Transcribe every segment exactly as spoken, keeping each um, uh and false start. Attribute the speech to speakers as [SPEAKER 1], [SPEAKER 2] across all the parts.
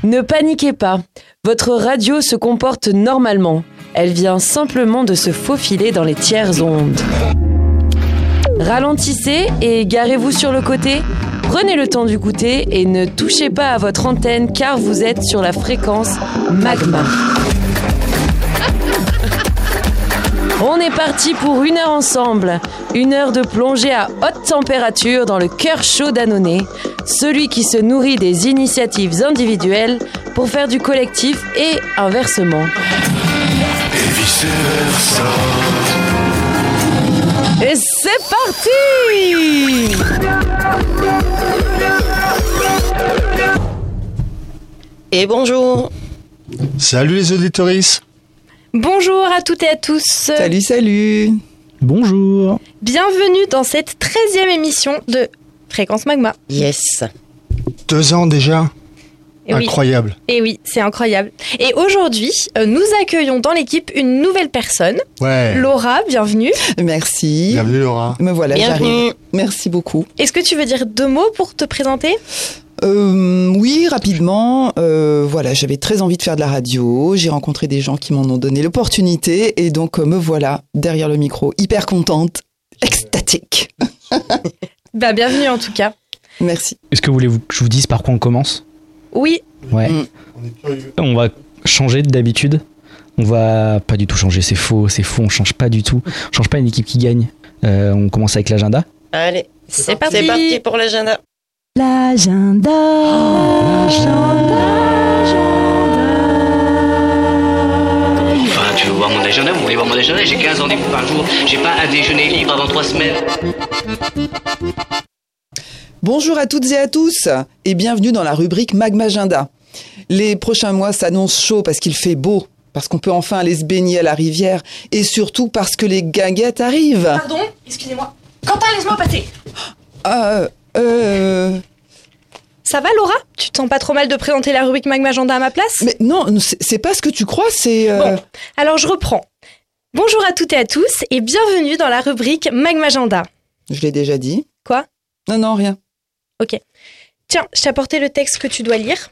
[SPEAKER 1] Ne paniquez pas, votre radio se comporte normalement. Elle vient simplement de se faufiler dans les tiers ondes. Ralentissez et garez-vous sur le côté. Prenez le temps d'écouter et ne touchez pas à votre antenne car vous êtes sur la fréquence Magma. On est parti pour une heure ensemble. Une heure de plongée à haute température dans le cœur chaud d'Annonay. Celui qui se nourrit des initiatives individuelles pour faire du collectif et inversement.
[SPEAKER 2] Et vice versa.
[SPEAKER 1] Et c'est parti!
[SPEAKER 3] Et bonjour.
[SPEAKER 4] Salut les auditoristes.
[SPEAKER 5] Bonjour à toutes et à tous.
[SPEAKER 6] Salut, salut.
[SPEAKER 7] Bonjour.
[SPEAKER 5] Bienvenue dans cette treizième émission de Fréquence Magma.
[SPEAKER 3] Yes.
[SPEAKER 4] Deux ans déjà.
[SPEAKER 5] Et
[SPEAKER 4] incroyable.
[SPEAKER 5] Oui. Et oui, c'est incroyable. Et aujourd'hui, euh, nous accueillons dans l'équipe une nouvelle personne.
[SPEAKER 4] Ouais.
[SPEAKER 5] Laura, bienvenue.
[SPEAKER 6] Merci.
[SPEAKER 4] Bienvenue Laura.
[SPEAKER 6] Me voilà,
[SPEAKER 3] Bienvenue.
[SPEAKER 6] j'arrive. Merci beaucoup.
[SPEAKER 5] Est-ce que tu veux dire deux mots pour te présenter ?
[SPEAKER 6] Euh, oui, rapidement. Euh, voilà, j'avais très envie de faire de la radio. J'ai rencontré des gens qui m'en ont donné l'opportunité. Et donc, euh, me voilà derrière le micro, hyper contente, extatique.
[SPEAKER 5] Bah, bienvenue en tout cas.
[SPEAKER 6] Merci.
[SPEAKER 7] Est-ce que vous voulez que je vous dise par quoi on commence ?
[SPEAKER 5] Oui.
[SPEAKER 7] Ouais.
[SPEAKER 6] Mm.
[SPEAKER 4] On est curieux.
[SPEAKER 7] On va changer d'habitude. On va pas du tout changer, c'est faux, c'est faux, on change pas du tout. On change pas une équipe qui gagne. Euh, on commence avec l'agenda.
[SPEAKER 3] Allez,
[SPEAKER 5] C'est parti.
[SPEAKER 3] C'est parti pour l'agenda.
[SPEAKER 1] L'agenda, l'agenda,
[SPEAKER 8] Enfin, tu veux voir mon agenda, vous voulez voir mon agenda, j'ai quinze rendez-vous par jour, j'ai pas un déjeuner libre avant trois semaines.
[SPEAKER 6] Bonjour à toutes et à tous et bienvenue dans la rubrique Magmagenda. Les prochains mois s'annoncent chauds parce qu'il fait beau, parce qu'on peut enfin aller se baigner à la rivière et surtout parce que les guinguettes arrivent.
[SPEAKER 5] Pardon, excusez-moi. Quentin, laisse-moi passer.
[SPEAKER 6] Euh... euh...
[SPEAKER 5] Ça va Laura ? Tu te sens pas trop mal de présenter la rubrique Magmagenda à ma place ?
[SPEAKER 6] Mais non, c'est, c'est pas ce que tu crois, c'est... Euh...
[SPEAKER 5] Bon, alors je reprends. Bonjour à toutes et à tous et bienvenue dans la rubrique Magmagenda.
[SPEAKER 6] Je l'ai déjà dit.
[SPEAKER 5] Quoi ?
[SPEAKER 6] Non, non, rien.
[SPEAKER 5] Ok. Tiens, je t'ai apporté le texte que tu dois lire.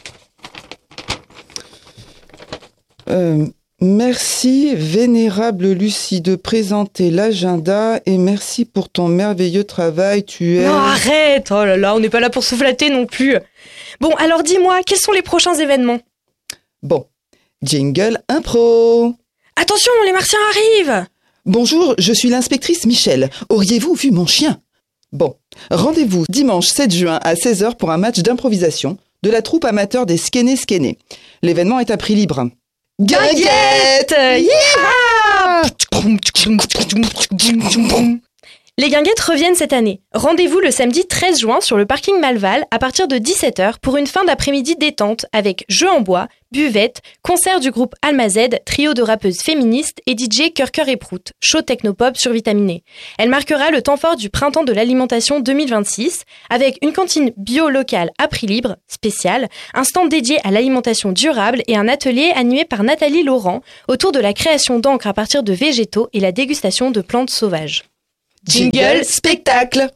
[SPEAKER 6] Euh, merci, vénérable Lucie, de présenter l'agenda et merci pour ton merveilleux travail. Tu es...
[SPEAKER 5] Non, arrête. Oh là là, on n'est pas là pour se flatter non plus. Bon, alors dis-moi, quels sont les prochains événements ?
[SPEAKER 6] Bon, jingle impro.
[SPEAKER 5] Attention, les martiens arrivent.
[SPEAKER 6] Bonjour, je suis l'inspectrice Michel. Auriez-vous vu mon chien ? Bon, rendez-vous dimanche sept juin à seize heures pour un match d'improvisation de la troupe amateur des Skene Skene. L'événement est à prix libre.
[SPEAKER 5] Guinguette ! Yeah ! Les guinguettes reviennent cette année. Rendez-vous le samedi treize juin sur le parking Malval à partir de dix-sept heures pour une fin d'après-midi détente avec jeux en bois, buvette, concert du groupe Alma Z, trio de rappeuses féministes et D J Cœur Cœur et Prout, show technopop survitaminé. Elle marquera le temps fort du printemps de l'alimentation deux mille vingt-six avec une cantine bio locale à prix libre, spéciale, un stand dédié à l'alimentation durable et un atelier animé par Nathalie Laurent autour de la création d'encre à partir de végétaux et la dégustation de plantes sauvages.
[SPEAKER 6] Jingle spectacle.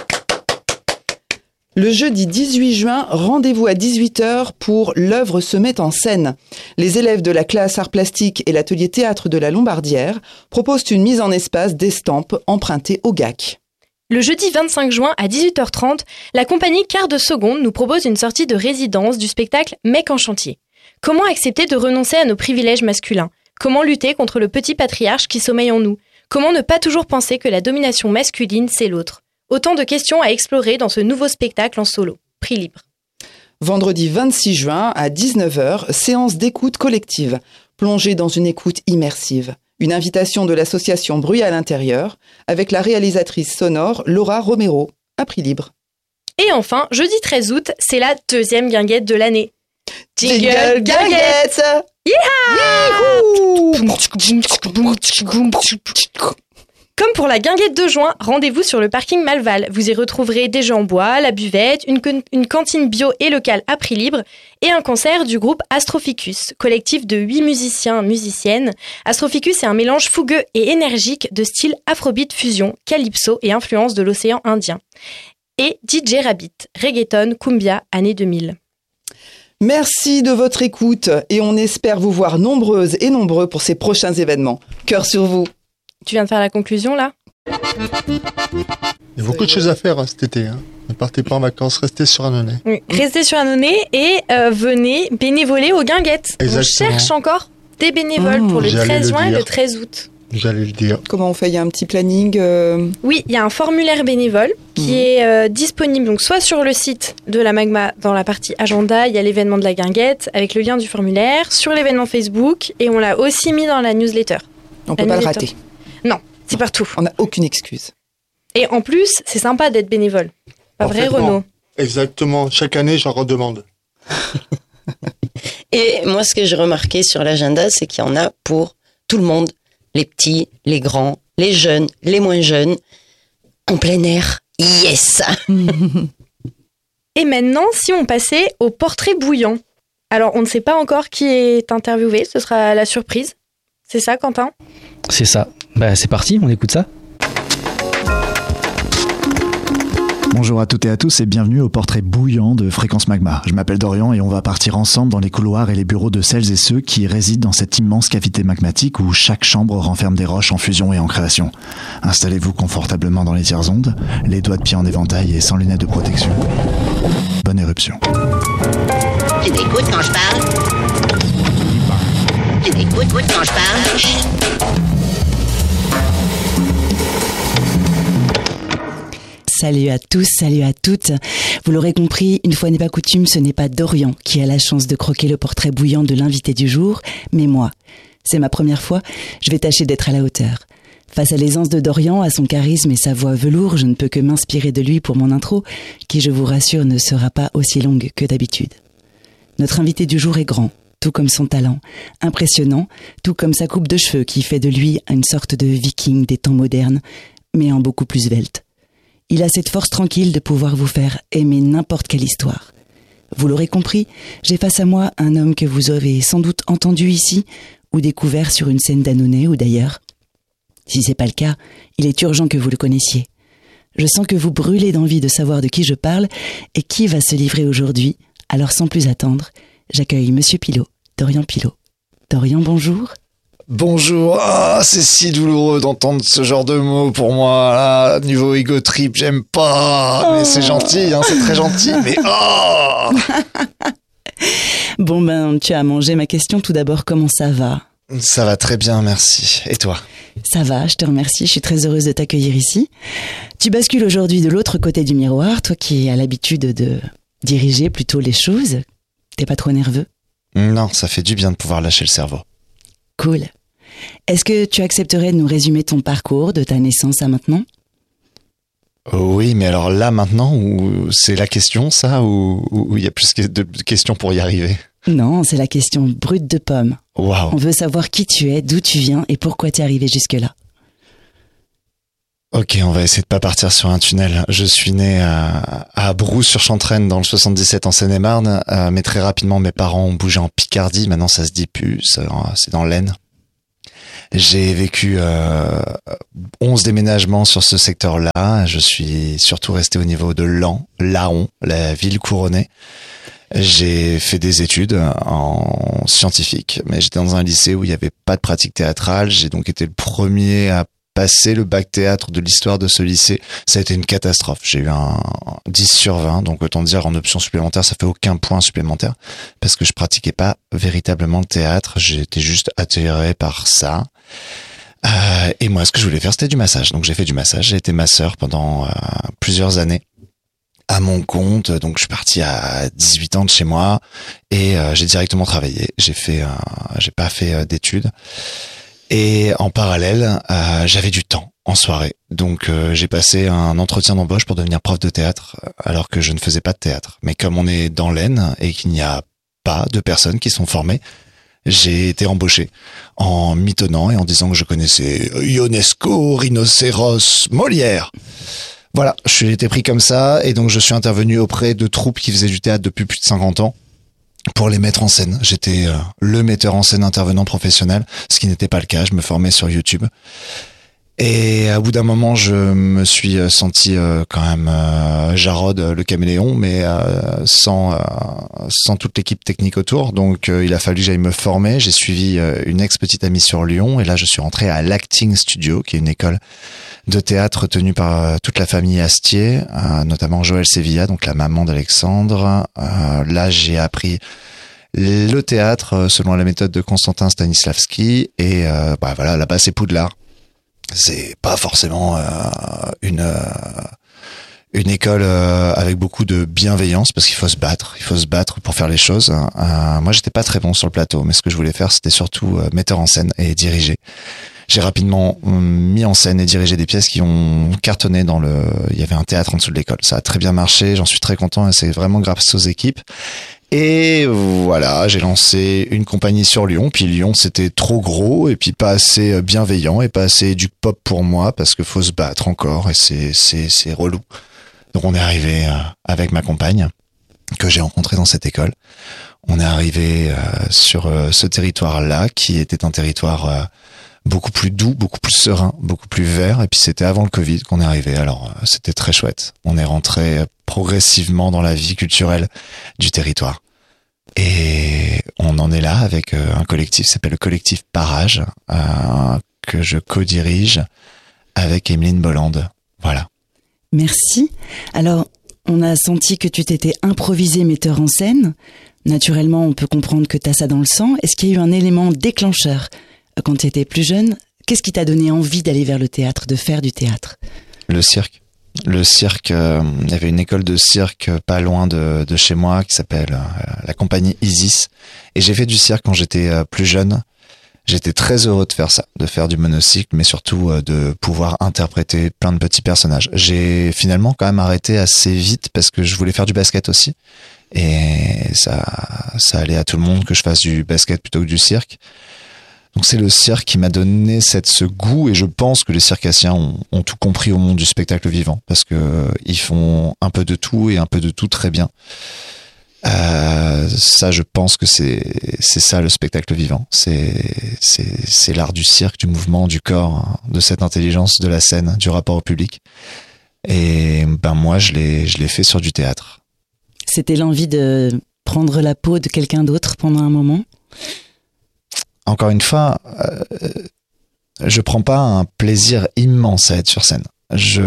[SPEAKER 6] Le jeudi dix-huit juin, rendez-vous à dix-huit heures pour l'œuvre se met en scène. Les élèves de la classe art plastique et l'atelier théâtre de la Lombardière proposent une mise en espace d'estampes empruntées au G A C.
[SPEAKER 5] Le jeudi vingt-cinq juin à dix-huit heures trente, la compagnie Quart de Seconde nous propose une sortie de résidence du spectacle Mec en chantier. Comment accepter de renoncer à nos privilèges masculins ? Comment lutter contre le petit patriarche qui sommeille en nous ? Comment ne pas toujours penser que la domination masculine, c'est l'autre ? Autant de questions à explorer dans ce nouveau spectacle en solo. Prix libre.
[SPEAKER 6] Vendredi vingt-six juin à dix-neuf heures, séance d'écoute collective. Plongée dans une écoute immersive. Une invitation de l'association Bruit à l'intérieur avec la réalisatrice sonore Laura Romero. À prix libre.
[SPEAKER 5] Et enfin, jeudi treize août, c'est la deuxième guinguette de l'année.
[SPEAKER 6] Jingle guinguette.
[SPEAKER 5] Comme pour la guinguette de juin, rendez-vous sur le parking Malval. Vous y retrouverez des jeux en bois, la buvette, une, con- une cantine bio et locale à prix libre et un concert du groupe Astroficus, collectif de huit musiciens musiciennes. Astroficus est un mélange fougueux et énergique de style afrobeat fusion, calypso et influence de l'océan Indien. Et D J Rabbit, reggaeton, cumbia, année deux mille.
[SPEAKER 6] Merci de votre écoute et on espère vous voir nombreuses et nombreux pour ces prochains événements. Cœur sur vous.
[SPEAKER 5] Tu viens de faire la conclusion là ?
[SPEAKER 4] Il y a beaucoup de choses à faire hein, cet été. Hein. Ne partez pas en vacances, restez sur Annonay.
[SPEAKER 5] Oui. Restez sur Annonay et euh, venez bénévoler aux Guinguettes.
[SPEAKER 4] Exactement.
[SPEAKER 5] On cherche encore des bénévoles
[SPEAKER 6] Mmh,
[SPEAKER 5] pour le
[SPEAKER 4] j'allais
[SPEAKER 5] treize
[SPEAKER 4] le
[SPEAKER 5] juin et
[SPEAKER 4] dire.
[SPEAKER 5] le treize août.
[SPEAKER 4] J'allais le dire.
[SPEAKER 6] Comment on fait ? Il y a un petit planning euh...
[SPEAKER 5] Oui, il y a un formulaire bénévole qui
[SPEAKER 6] Mmh.
[SPEAKER 5] est euh, disponible donc soit sur le site de la Magma dans la partie agenda, il y a l'événement de la Guinguette avec le lien du formulaire, sur l'événement Facebook et on l'a aussi mis dans la newsletter.
[SPEAKER 6] On peut
[SPEAKER 5] La
[SPEAKER 6] pas le
[SPEAKER 5] newsletter.
[SPEAKER 6] rater.
[SPEAKER 5] Non, c'est partout.
[SPEAKER 6] On n'a aucune excuse.
[SPEAKER 5] Et en plus, c'est sympa d'être bénévole. Pas vrai,
[SPEAKER 4] Parfaitement.
[SPEAKER 5] Renaud ?
[SPEAKER 4] Exactement. Chaque année, j'en redemande.
[SPEAKER 3] Et moi, ce que j'ai remarqué sur l'agenda, c'est qu'il y en a pour tout le monde. Les petits, les grands, les jeunes, les moins jeunes. En plein air. Yes!
[SPEAKER 5] Et maintenant, si on passait au portrait bouillant. Alors, on ne sait pas encore qui est interviewé, ce sera la surprise. C'est ça, Quentin ?
[SPEAKER 7] C'est ça. Bah, c'est parti, on écoute ça.
[SPEAKER 9] Bonjour à toutes et à tous et bienvenue au portrait bouillant de Fréquence Magma. Je m'appelle Dorian et on va partir ensemble dans les couloirs et les bureaux de celles et ceux qui résident dans cette immense cavité magmatique où chaque chambre renferme des roches en fusion et en création. Installez-vous confortablement dans les tiers-ondes, les doigts de pied en éventail et sans lunettes de protection. Bonne éruption.
[SPEAKER 8] Tu m'écoutes quand je parle? Tu m'écoutes quand je parle? Chut.
[SPEAKER 10] Salut à tous, salut à toutes. Vous l'aurez compris, une fois n'est pas coutume, ce n'est pas Dorian qui a la chance de croquer le portrait bouillant de l'invité du jour, mais moi. C'est ma première fois, je vais tâcher d'être à la hauteur. Face à l'aisance de Dorian, à son charisme et sa voix velours, je ne peux que m'inspirer de lui pour mon intro, qui, je vous rassure, ne sera pas aussi longue que d'habitude. Notre invité du jour est grand, tout comme son talent, impressionnant, tout comme sa coupe de cheveux qui fait de lui une sorte de viking des temps modernes, mais en beaucoup plus svelte. Il a cette force tranquille de pouvoir vous faire aimer n'importe quelle histoire. Vous l'aurez compris, j'ai face à moi un homme que vous avez sans doute entendu ici ou découvert sur une scène d'Annonay ou d'ailleurs. Si c'est pas le cas, il est urgent que vous le connaissiez. Je sens que vous brûlez d'envie de savoir de qui je parle et qui va se livrer aujourd'hui. Alors sans plus attendre, j'accueille Monsieur Pilot, Dorian Pilot. Dorian, bonjour.
[SPEAKER 9] Bonjour, ah, c'est si douloureux d'entendre ce genre de mots pour moi. Là, niveau ego trip, j'aime pas. Mais c'est gentil, hein, c'est très gentil. Mais oh
[SPEAKER 10] Bon ben, tu as mangé ma question. Tout d'abord, comment ça va ?
[SPEAKER 9] Ça va très bien, merci. Et toi ?
[SPEAKER 10] Ça va, je te remercie. Je suis très heureuse de t'accueillir ici. Tu bascules aujourd'hui de l'autre côté du miroir, toi qui as l'habitude de diriger plutôt les choses. T'es pas trop nerveux ?
[SPEAKER 9] Non, ça fait du bien de pouvoir lâcher le cerveau.
[SPEAKER 10] Cool. Est-ce que tu accepterais de nous résumer ton parcours de ta naissance à maintenant ?
[SPEAKER 9] Oui, mais alors là maintenant, ou c'est la question ça, ou il y a plus de questions pour y arriver ?
[SPEAKER 10] Non, c'est la question brute de pomme.
[SPEAKER 9] Waouh.
[SPEAKER 10] On veut savoir qui tu es, d'où tu viens et pourquoi t'es arrivé jusque-là.
[SPEAKER 9] Ok, on va essayer de pas partir sur un tunnel. Je suis né à, à Brou-sur-Chantraine dans le soixante-dix-sept en Seine-et-Marne, euh, mais très rapidement mes parents ont bougé en Picardie. Maintenant ça se dit plus, c'est dans l'Aisne. J'ai vécu euh, onze déménagements sur ce secteur-là. Je suis surtout resté au niveau de Laon, Laon, la ville couronnée. J'ai fait des études en scientifique, mais j'étais dans un lycée où il n'y avait pas de pratique théâtrale. J'ai donc été le premier à passer le bac théâtre de l'histoire de ce lycée. Ça a été une catastrophe. J'ai eu un dix sur vingt, donc autant dire en option supplémentaire, ça fait aucun point supplémentaire parce que je pratiquais pas véritablement le théâtre. J'étais juste attiré par ça. Euh, et moi, ce que je voulais faire, c'était du massage. Donc j'ai fait du massage. J'ai été masseur pendant euh, plusieurs années à mon compte. Donc je suis parti à dix-huit ans de chez moi et euh, j'ai directement travaillé. J'ai fait, euh, j'ai pas fait euh, d'études. Et en parallèle, euh, j'avais du temps en soirée. Donc euh, j'ai passé un entretien d'embauche pour devenir prof de théâtre alors que je ne faisais pas de théâtre. Mais comme on est dans l'Aisne et qu'il n'y a pas de personnes qui sont formées, j'ai été embauché en mitonnant et en disant que je connaissais Ionesco, Rhinocéros, Molière. Voilà, je suis été pris comme ça et donc je suis intervenu auprès de troupes qui faisaient du théâtre depuis plus de cinquante ans pour les mettre en scène. J'étais euh, le metteur en scène intervenant professionnel, ce qui n'était pas le cas, je me formais sur YouTube. Et au bout d'un moment, je me suis senti euh, quand même euh, Jarod, le caméléon, mais euh, sans euh, sans toute l'équipe technique autour. Donc, euh, il a fallu que j'aille me former. J'ai suivi euh, une ex-petite amie sur Lyon, et là, je suis rentré à l'Acting Studio, qui est une école de théâtre tenue par euh, toute la famille Astier, euh, notamment Joël Sevilla, donc la maman d'Alexandre. Euh, là, j'ai appris le théâtre selon la méthode de Constantin Stanislavski, et euh, bah voilà, là-bas, c'est Poudlard. C'est pas forcément euh, une euh, une école euh, avec beaucoup de bienveillance, parce qu'il faut se battre, il faut se battre pour faire les choses. Euh, moi, j'étais pas très bon sur le plateau, mais ce que je voulais faire, c'était surtout euh, metteur en scène et diriger. J'ai rapidement mis en scène et dirigé des pièces qui ont cartonné dans le. Il y avait un théâtre en dessous de l'école. Ça a très bien marché. J'en suis très content, et c'est vraiment grâce aux équipes. Et voilà, j'ai lancé une compagnie sur Lyon, puis Lyon c'était trop gros et puis pas assez bienveillant et pas assez du pop pour moi, parce que faut se battre encore, et c'est c'est c'est relou. Donc on est arrivé avec ma compagne que j'ai rencontrée dans cette école. On est arrivé sur ce territoire-là qui était un territoire beaucoup plus doux, beaucoup plus serein, beaucoup plus vert, et puis c'était avant le Covid qu'on est arrivé. Alors c'était très chouette. On est rentré progressivement dans la vie culturelle du territoire. Et on en est là avec un collectif qui s'appelle le collectif Parage, euh, que je co-dirige avec Emeline Bolland. Voilà.
[SPEAKER 10] Merci. Alors, on a senti que tu t'étais improvisé metteur en scène. Naturellement, on peut comprendre que tu as ça dans le sang. Est-ce qu'il y a eu un élément déclencheur quand tu étais plus jeune? Qu'est-ce qui t'a donné envie d'aller vers le théâtre, de faire du théâtre?
[SPEAKER 9] Le cirque. Le cirque, euh, il y avait une école de cirque pas loin de, de chez moi qui s'appelle euh, la compagnie Isis. Et j'ai fait du cirque quand j'étais euh, plus jeune. J'étais très heureux de faire ça, de faire du monocycle, mais surtout euh, de pouvoir interpréter plein de petits personnages. J'ai finalement quand même arrêté assez vite parce que je voulais faire du basket aussi. Et ça, ça allait à tout le monde que je fasse du basket plutôt que du cirque. Donc c'est le cirque qui m'a donné cette, ce goût, et je pense que les circassiens ont, ont tout compris au monde du spectacle vivant, parce que euh, ils font un peu de tout et un peu de tout très bien. Euh, ça, je pense que c'est c'est ça le spectacle vivant. C'est c'est c'est l'art du cirque, du mouvement, du corps, hein, de cette intelligence de la scène, du rapport au public. Et ben moi, je l'ai je l'ai fait sur du théâtre.
[SPEAKER 10] C'était l'envie de prendre la peau de quelqu'un d'autre pendant un moment?
[SPEAKER 9] Encore une fois, euh, je prends pas un plaisir immense à être sur scène. Je,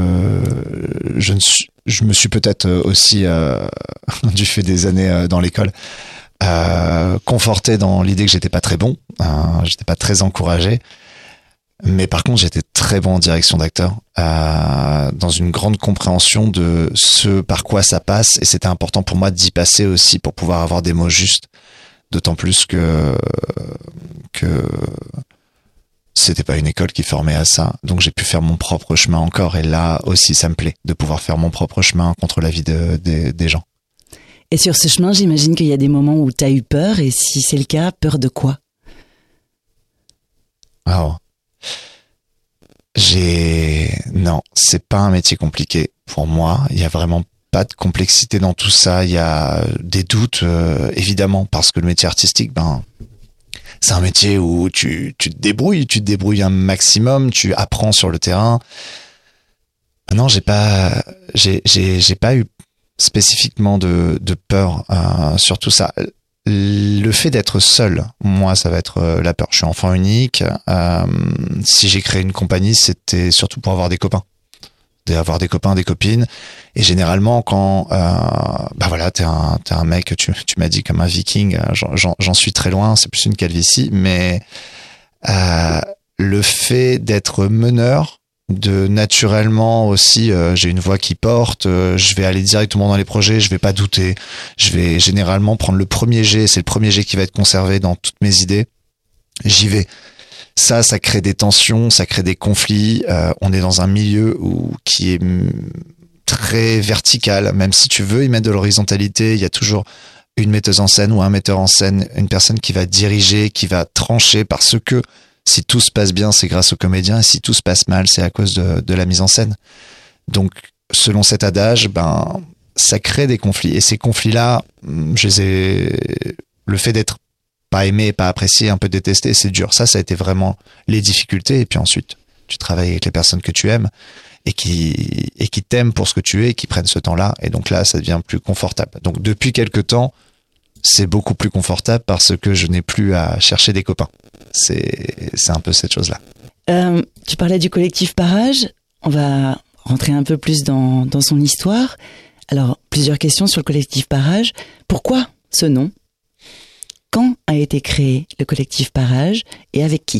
[SPEAKER 9] je, ne suis, je me suis peut-être aussi, euh, du fait des années dans l'école, euh, conforté dans l'idée que j'étais pas très bon, hein, j'étais pas très encouragé. Mais par contre, j'étais très bon en direction d'acteur, euh, dans une grande compréhension de ce par quoi ça passe, et c'était important pour moi d'y passer aussi pour pouvoir avoir des mots justes. D'autant plus que que c'était pas une école qui formait à ça, donc j'ai pu faire mon propre chemin encore, et là aussi ça me plaît de pouvoir faire mon propre chemin contre la vie de, de, des gens.
[SPEAKER 10] Et sur ce chemin, j'imagine qu'il y a des moments où tu as eu peur, et si c'est le cas, peur de quoi?
[SPEAKER 9] Alors, j'ai non, c'est pas un métier compliqué pour moi. Il y a vraiment pas de complexité dans tout ça. Il y a des doutes, euh, évidemment, parce que le métier artistique, ben, c'est un métier où tu, tu te débrouilles, tu te débrouilles un maximum, tu apprends sur le terrain. Non, j'ai pas, j'ai, j'ai, j'ai pas eu spécifiquement de, de peur euh, sur tout ça. Le fait d'être seul, moi, ça va être la peur. Je suis enfant unique. Euh, si j'ai créé une compagnie, c'était surtout pour avoir des copains. D'avoir des copains, des copines, et généralement quand euh, bah voilà, t'es un t'es un mec, tu tu m'as dit comme un viking, j'en j'en, j'en suis très loin, c'est plus une calvitie, mais euh, le fait d'être meneur, de naturellement aussi, euh, j'ai une voix qui porte, euh, je vais aller directement dans les projets, je vais pas douter, je vais généralement prendre le premier jet, c'est le premier jet qui va être conservé dans toutes mes idées, j'y vais. Ça, ça crée des tensions, ça crée des conflits. Euh, on est dans un milieu où qui est très vertical. Même si tu veux y mettre de l'horizontalité, il y a toujours une metteuse en scène ou un metteur en scène, une personne qui va diriger, qui va trancher, parce que si tout se passe bien, c'est grâce aux comédiens, et si tout se passe mal, c'est à cause de, de la mise en scène. Donc, selon cet adage, ben, ça crée des conflits. Et ces conflits-là, je les ai... le fait d'être pas aimé, pas apprécié, un peu détesté, c'est dur. Ça, ça a été vraiment les difficultés. Et puis ensuite, Tu travailles avec les personnes que tu aimes et qui et qui t'aiment pour ce que tu es et qui prennent ce temps-là. Et donc là, ça devient plus confortable. Donc depuis quelque temps, c'est beaucoup plus confortable parce que je n'ai plus à chercher des copains. C'est c'est un peu cette chose-là.
[SPEAKER 10] Euh, tu parlais du collectif Parage. On va rentrer un peu plus dans dans son histoire. Alors, plusieurs questions sur le collectif Parage. Pourquoi ce nom ? Quand a été créé le collectif Parage et avec qui ?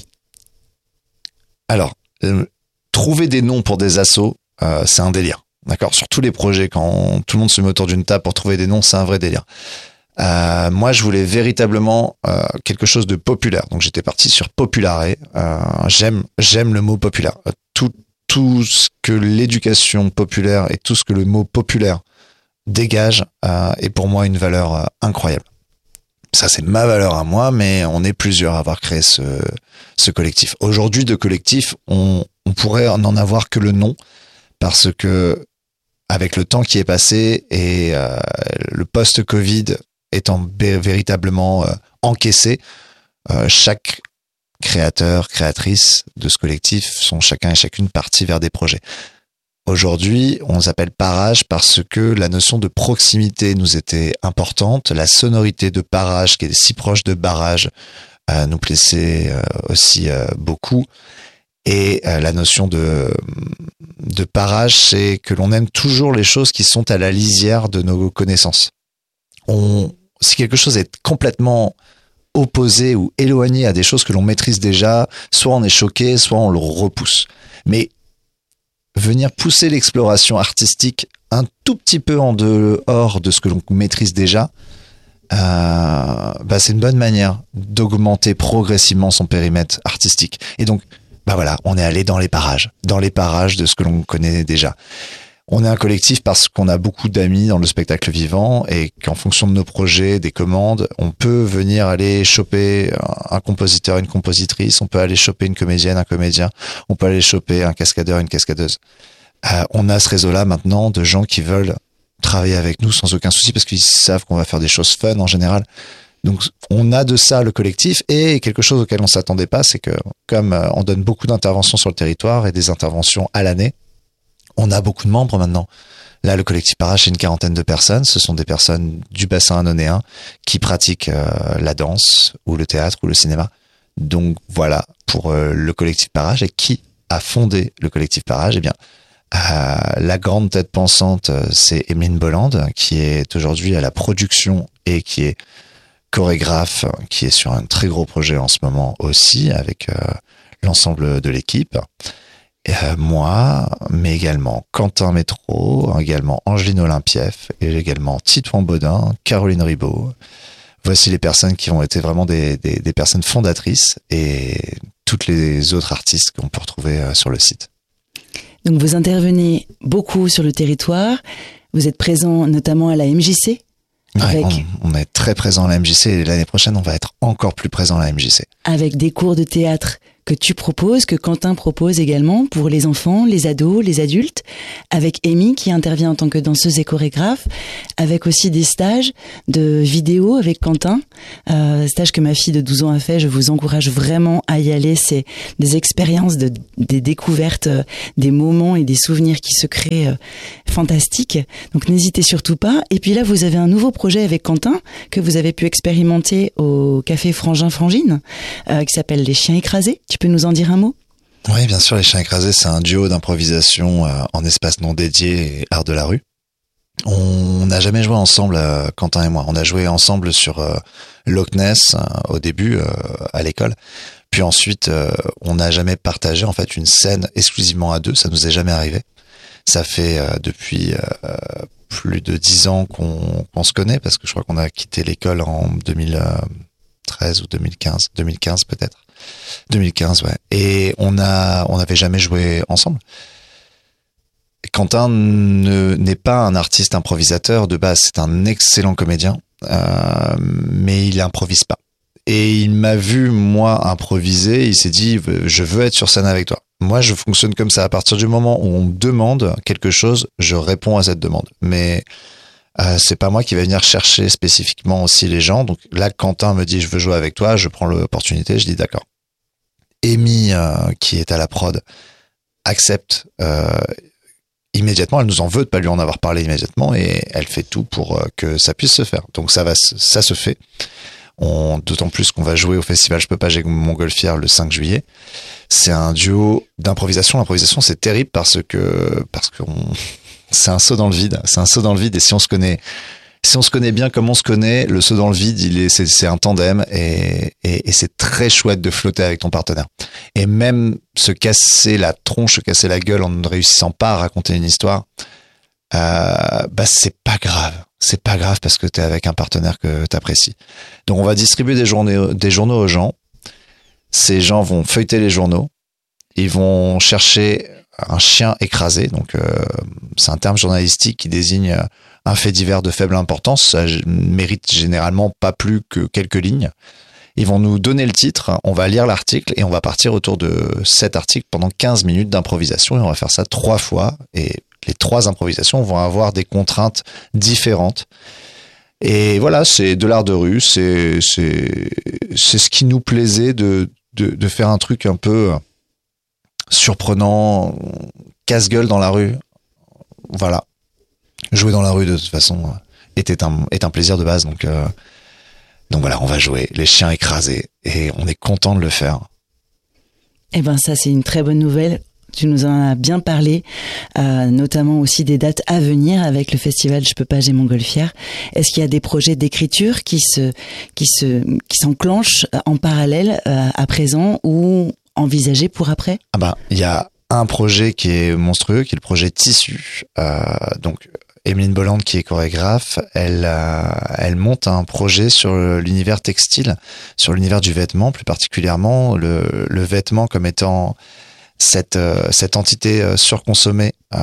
[SPEAKER 9] Alors, euh, trouver des noms pour des assos, euh, c'est un délire. D'accord ? Sur tous les projets, quand tout le monde se met autour d'une table pour trouver des noms, c'est un vrai délire. Euh, moi, je voulais véritablement euh, quelque chose de populaire. Donc, j'étais parti sur populare. Euh, j'aime, j'aime le mot populaire. Tout, tout ce que l'éducation populaire et tout ce que le mot populaire dégage euh, est pour moi une valeur euh, incroyable. Ça, c'est ma valeur à moi, mais on est plusieurs à avoir créé ce, ce collectif. Aujourd'hui, de collectif, on, on pourrait en avoir que le nom, parce que avec le temps qui est passé et euh, le post-Covid étant bé- véritablement euh, encaissé, euh, chaque créateur, créatrice de ce collectif sont chacun et chacune partis vers des projets. Aujourd'hui, on s'appelle Parage parce que la notion de proximité nous était importante. La sonorité de Parage, qui est si proche de barrage, euh, nous plaisait euh, aussi euh, beaucoup. Et euh, la notion de, de Parage, c'est que l'on aime toujours les choses qui sont à la lisière de nos connaissances. On, si quelque chose est complètement opposé ou éloigné à des choses que l'on maîtrise déjà, soit on est choqué, soit on le repousse. Mais venir pousser l'exploration artistique un tout petit peu en dehors de ce que l'on maîtrise déjà, euh, bah c'est une bonne manière d'augmenter progressivement son périmètre artistique. Et donc, bah voilà, on est allé dans les parages, dans les parages de ce que l'on connaît déjà. On est un collectif parce qu'on a beaucoup d'amis dans le spectacle vivant et qu'en fonction de nos projets, des commandes, on peut venir aller choper un compositeur, une compositrice, on peut aller choper une comédienne, un comédien, on peut aller choper un cascadeur, une cascadeuse. Euh, on a ce réseau-là maintenant de gens qui veulent travailler avec nous sans aucun souci parce qu'ils savent qu'on va faire des choses fun en général. Donc on a de ça le collectif et quelque chose auquel on s'attendait pas, c'est que comme on donne beaucoup d'interventions sur le territoire et des interventions à l'année, on a beaucoup de membres maintenant. Là, le collectif Parage, c'est une quarantaine de personnes. Ce sont des personnes du bassin annonéen qui pratiquent euh, la danse ou le théâtre ou le cinéma. Donc voilà pour euh, le collectif Parage. Et qui a fondé le collectif Parage ? Eh bien, euh, la grande tête pensante, c'est Emeline Bolland, qui est aujourd'hui à la production et qui est chorégraphe, qui est sur un très gros projet en ce moment aussi avec euh, l'ensemble de l'équipe. Euh, moi, mais également Quentin Métro, également Angeline Olympieff, et également Titouan Baudin, Caroline Ribaud. Voici les personnes qui ont été vraiment des, des, des personnes fondatrices et toutes les autres artistes qu'on peut retrouver euh, sur le site.
[SPEAKER 10] Donc vous intervenez beaucoup sur le territoire, vous êtes présent notamment à la M J C. Avec...
[SPEAKER 9] Ouais, on, on est très présent à la M J C et l'année prochaine on va être encore plus présent à la M J C.
[SPEAKER 10] Avec des cours de théâtre que tu proposes, que Quentin propose également pour les enfants, les ados, les adultes, avec Amy qui intervient en tant que danseuse et chorégraphe, avec aussi des stages de vidéo avec Quentin, euh, stage que ma fille de douze ans a fait. Je vous encourage vraiment à y aller. C'est des expériences, de, des découvertes, euh, des moments et des souvenirs qui se créent euh, fantastiques. Donc n'hésitez surtout pas. Et puis là, vous avez un nouveau projet avec Quentin que vous avez pu expérimenter au Café Frangin Frangine, euh, qui s'appelle Les Chiens Écrasés. Tu peux nous en dire un mot ?
[SPEAKER 9] Oui, bien sûr, Les Chiens Écrasés, c'est un duo d'improvisation euh, en espace non dédié et art de la rue. On n'a jamais joué ensemble, euh, Quentin et moi. On a joué ensemble sur euh, Loch Ness euh, au début, euh, à l'école. Puis ensuite, euh, on n'a jamais partagé en fait une scène exclusivement à deux. Ça nous est jamais arrivé. Ça fait euh, depuis euh, plus de dix ans qu'on, qu'on se connaît, parce que je crois qu'on a quitté l'école en deux mille treize ou deux mille quinze, deux mille quinze peut-être. deux mille quinze, ouais. Et on a, on n'avait jamais joué ensemble. Quentin ne, n'est pas un artiste improvisateur de base, c'est un excellent comédien, euh, mais il improvise pas. Et il m'a vu, moi, improviser, il s'est dit, je veux être sur scène avec toi. Moi, je fonctionne comme ça. À partir du moment où on me demande quelque chose, je réponds à cette demande. Mais euh, c'est pas moi qui vais venir chercher spécifiquement aussi les gens. Donc là, Quentin me dit, je veux jouer avec toi, je prends l'opportunité, je dis d'accord. Amy, euh, qui est à la prod, accepte euh, immédiatement. Elle nous en veut de pas lui en avoir parlé immédiatement et elle fait tout pour euh, que ça puisse se faire. Donc ça va, ça se fait. On, d'autant plus qu'on va jouer au festival Je peux pas, j'ai Montgolfière le cinq juillet. C'est un duo d'improvisation. L'improvisation, c'est terrible parce que parce qu'on c'est un saut dans le vide. C'est un saut dans le vide et si on se connaît Si on se connaît bien comme on se connaît, le saut dans le vide, il est, c'est, c'est un tandem et, et, et c'est très chouette de flotter avec ton partenaire. Et même se casser la tronche, se casser la gueule en ne réussissant pas à raconter une histoire, euh, bah c'est pas grave. C'est pas grave parce que t'es avec un partenaire que t'apprécies. Donc on va distribuer des journées, des journaux aux gens. Ces gens vont feuilleter les journaux. Ils vont chercher un chien écrasé. Donc euh, c'est un terme journalistique qui désigne un fait divers de faible importance, ça mérite généralement pas plus que quelques lignes. Ils vont nous donner le titre, on va lire l'article et on va partir autour de cet article pendant quinze minutes d'improvisation et on va faire ça trois fois et les trois improvisations vont avoir des contraintes différentes. Et voilà, c'est de l'art de rue, c'est c'est c'est ce qui nous plaisait de de de faire un truc un peu surprenant, casse-gueule dans la rue. Voilà. Jouer dans la rue, de toute façon, était un, est un plaisir de base. Donc, euh, donc voilà, on va jouer les chiens écrasés et on est content de le faire.
[SPEAKER 10] Eh ben ça, c'est une très bonne nouvelle. Tu nous en as bien parlé, euh, notamment aussi des dates à venir avec le festival Je peux pas, j'ai Montgolfière. Est-ce qu'il y a des projets d'écriture qui se, qui se, qui s'enclenchent en parallèle euh, à présent ou envisagés pour après?
[SPEAKER 9] Ah bah, il y a un projet qui est monstrueux, qui est le projet Tissu. Euh, donc, Emeline Bolland, qui est chorégraphe, elle, euh, elle monte un projet sur l'univers textile, sur l'univers du vêtement, plus particulièrement le, le vêtement comme étant cette, euh, cette entité surconsommée. Euh,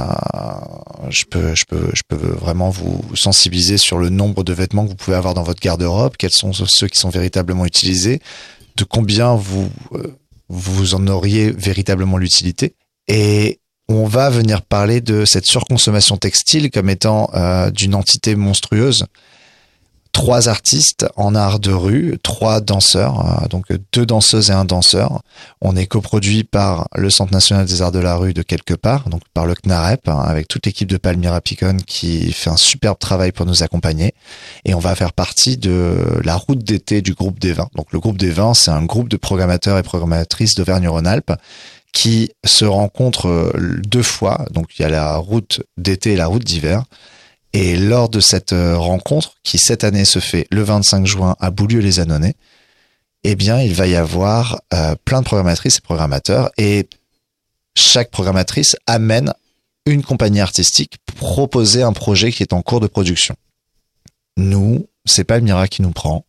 [SPEAKER 9] je peux, je peux, je peux vraiment vous sensibiliser sur le nombre de vêtements que vous pouvez avoir dans votre garde-robe, quels sont ceux qui sont véritablement utilisés, de combien vous, euh, vous en auriez véritablement l'utilité. Et on va venir parler de cette surconsommation textile comme étant euh, d'une entité monstrueuse. Trois artistes en art de rue, trois danseurs, euh, donc deux danseuses et un danseur. On est coproduit par le Centre national des arts de la rue de quelque part, donc par le C N A R E P, hein, avec toute l'équipe de Palmyra Picon qui fait un superbe travail pour nous accompagner. Et on va faire partie de la route d'été du groupe des Vins. Donc le groupe des Vins, c'est un groupe de programmateurs et programmatrices d'Auvergne-Rhône-Alpes qui se rencontrent deux fois. Donc il y a la route d'été et la route d'hiver. Et lors de cette rencontre, qui cette année se fait le vingt-cinq juin à Boulieu-les-Annonay, eh bien il va y avoir euh, plein de programmatrices et programmateurs. Et chaque programmatrice amène une compagnie artistique pour proposer un projet qui est en cours de production. Nous, c'est Palmyra qui nous prend.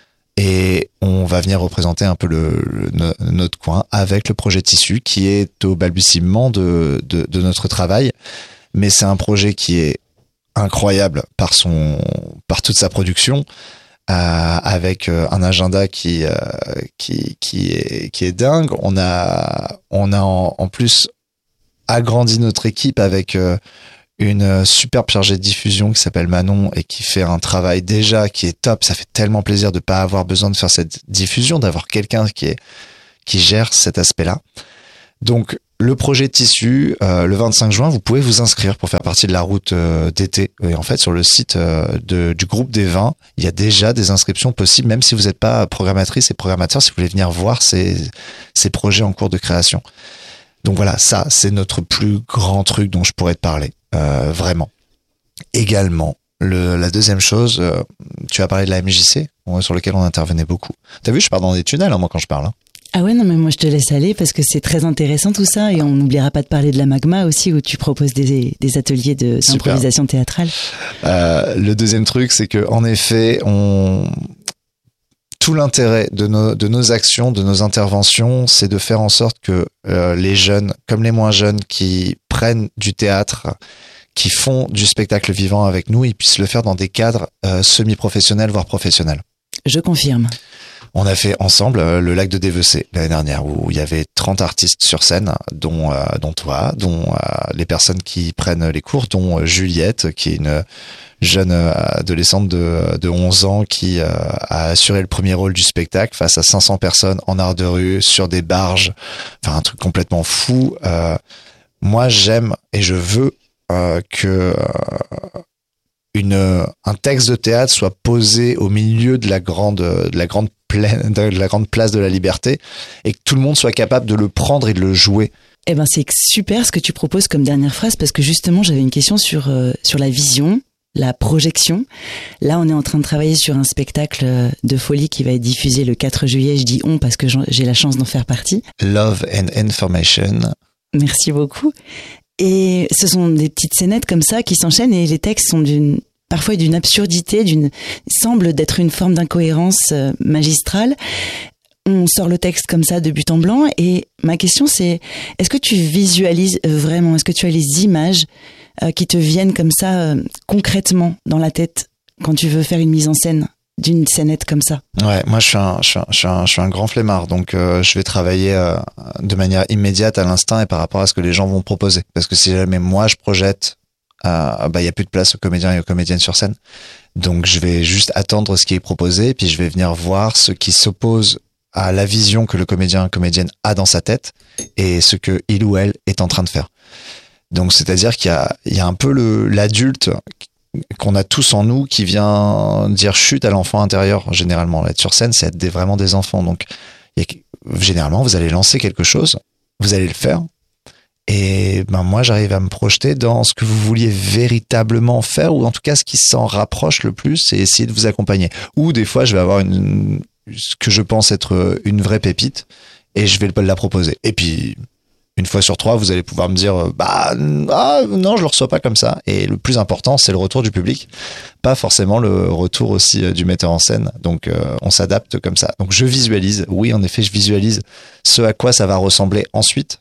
[SPEAKER 9] Et on va venir représenter un peu le, le notre coin avec le projet Tissu qui est au balbutiement de, de, de notre travail. Mais c'est un projet qui est incroyable par son, par toute sa production, euh, avec un agenda qui, euh, qui, qui est, qui est dingue. On a, on a en, en plus agrandi notre équipe avec euh, une superbe chargée de diffusion qui s'appelle Manon et qui fait un travail déjà qui est top. Ça fait tellement plaisir de pas avoir besoin de faire cette diffusion, d'avoir quelqu'un qui est, qui gère cet aspect-là. Donc, le projet Tissu, euh, le vingt-cinq juin, vous pouvez vous inscrire pour faire partie de la route euh, d'été. Et en fait, sur le site euh, de, du groupe des Vins, il y a déjà des inscriptions possibles, même si vous n'êtes pas programmatrice et programmateur, si vous voulez venir voir ces, ces projets en cours de création. Donc voilà, ça, c'est notre plus grand truc dont je pourrais te parler. Euh, vraiment. Également, le, la deuxième chose, euh, tu as parlé de la M J C, sur lequel on intervenait beaucoup. T'as vu, je pars dans des tunnels, hein, moi, quand je parle. Hein.
[SPEAKER 10] Ah ouais, non, mais moi, je te laisse aller parce que c'est très intéressant tout ça. Et on n'oubliera pas de parler de la Magma aussi, où tu proposes des, des ateliers de, d'improvisation théâtrale.
[SPEAKER 9] Euh, le deuxième truc, c'est que, en effet, on... tout l'intérêt de nos, de nos actions, de nos interventions, c'est de faire en sorte que euh, les jeunes, comme les moins jeunes, qui prennent du théâtre, qui font du spectacle vivant avec nous, ils puissent le faire dans des cadres euh, semi-professionnels, voire professionnels.
[SPEAKER 10] Je confirme.
[SPEAKER 9] On a fait ensemble euh, le lac de Dévecé l'année dernière, où il y avait trente artistes sur scène, dont euh, dont toi, dont euh, les personnes qui prennent les cours, dont euh, Juliette, qui est une jeune adolescente de, de onze ans qui euh, a assuré le premier rôle du spectacle face à cinq cents personnes en art de rue, sur des barges, enfin un truc complètement fou. Euh, moi j'aime et je veux euh, que euh, une un texte de théâtre soit posé au milieu de la grande de la grande plaine de la grande place de la Liberté et que tout le monde soit capable de le prendre et de le jouer.
[SPEAKER 10] Eh ben c'est super ce que tu proposes comme dernière phrase, parce que justement j'avais une question sur euh, sur la vision, la projection. Là on est en train de travailler sur un spectacle de folie qui va être diffusé le quatre juillet. Je dis on parce que j'ai la chance d'en faire partie.
[SPEAKER 9] Love and Information.
[SPEAKER 10] Merci beaucoup. Et ce sont des petites scénettes comme ça qui s'enchaînent, et les textes sont d'une parfois d'une absurdité, d'une semble d'être une forme d'incohérence euh, magistrale. On sort le texte comme ça de but en blanc, et ma question c'est, est-ce que tu visualises vraiment, est-ce que tu as les images euh, qui te viennent comme ça euh, concrètement dans la tête quand tu veux faire une mise en scène d'une scénette comme ça?
[SPEAKER 9] Ouais, moi je suis un, je suis un, je suis un, je suis un grand flemmard, donc euh, je vais travailler euh, de manière immédiate à l'instinct et par rapport à ce que les gens vont proposer. Parce que si jamais moi je projette, euh, bah il y a plus de place aux comédiens et aux comédiennes sur scène, donc je vais juste attendre ce qui est proposé, puis je vais venir voir ce qui s'oppose à la vision que le comédien, comédienne a dans sa tête et ce que il ou elle est en train de faire. Donc c'est-à-dire qu'il y a, il y a un peu le l'adulte qu'on a tous en nous qui vient dire chut à l'enfant intérieur. Généralement, être sur scène, c'est être des, vraiment des enfants. Donc il y a, généralement, vous allez lancer quelque chose, vous allez le faire. Et ben moi, j'arrive à me projeter dans ce que vous vouliez véritablement faire, ou en tout cas ce qui s'en rapproche le plus, et essayer de vous accompagner. Ou des fois, je vais avoir une ce que je pense être une vraie pépite et je vais la proposer. Et puis, une fois sur trois, vous allez pouvoir me dire bah ah, non, je le reçois pas comme ça. Et le plus important, c'est le retour du public, pas forcément le retour aussi du metteur en scène. Donc, euh, on s'adapte comme ça. Donc, je visualise. Oui, en effet, je visualise ce à quoi ça va ressembler ensuite.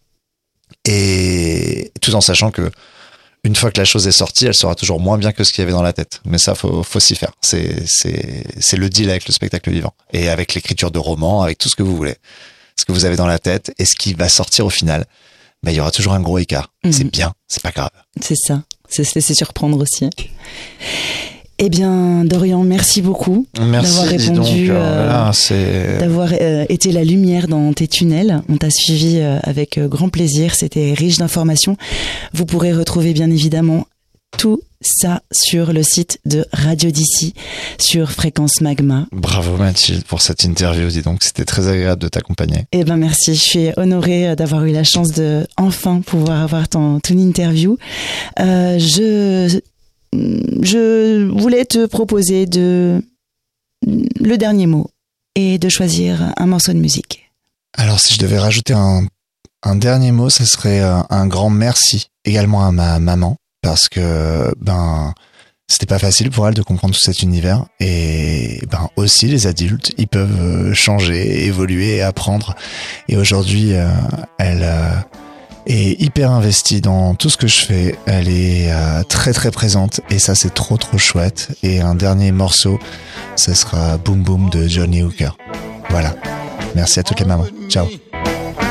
[SPEAKER 9] Et tout en sachant que une fois que la chose est sortie, elle sera toujours moins bien que ce qu'il y avait dans la tête. Mais ça, faut, faut s'y faire. C'est, c'est, c'est le deal avec le spectacle vivant. Et avec l'écriture de romans, avec tout ce que vous voulez. Ce que vous avez dans la tête et ce qui va sortir au final, ben, il y aura toujours un gros écart. Mmh. C'est bien, c'est pas grave.
[SPEAKER 10] C'est ça. C'est se laisser surprendre aussi. Eh bien, Dorian, merci beaucoup
[SPEAKER 9] merci,
[SPEAKER 10] d'avoir répondu,
[SPEAKER 9] donc,
[SPEAKER 10] euh,
[SPEAKER 9] là, c'est...
[SPEAKER 10] d'avoir euh, été la lumière dans tes tunnels. On t'a suivi euh, avec euh, grand plaisir. C'était riche d'informations. Vous pourrez retrouver bien évidemment tout ça sur le site de Radio d'ici, sur Fréquence Magma.
[SPEAKER 9] Bravo Mathilde pour cette interview. Dis donc, c'était très agréable de t'accompagner.
[SPEAKER 10] Eh ben merci. Je suis honorée d'avoir eu la chance de enfin pouvoir avoir ton, ton interview. Euh, je Je voulais te proposer de le dernier mot et de choisir un morceau de musique.
[SPEAKER 9] Alors, si je devais rajouter un, un dernier mot, ce serait un, un grand merci également à ma maman, parce que ben c'était pas facile pour elle de comprendre tout cet univers, et ben aussi les adultes, ils peuvent changer, évoluer et apprendre. Et aujourd'hui, euh, elle euh, est hyper investie dans tout ce que je fais. Elle est euh, très très présente et ça c'est trop trop chouette. Et un dernier morceau, ce sera Boom Boom de Johnny Hooker. Voilà. Merci à toutes les mamans. Ciao.